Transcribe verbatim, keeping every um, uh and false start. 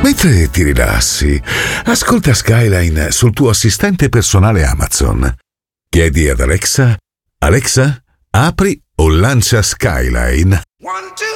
Mentre ti rilassi, ascolta Skyline sul tuo assistente personale Amazon. Chiedi ad Alexa: Alexa, apri o lancia Skyline.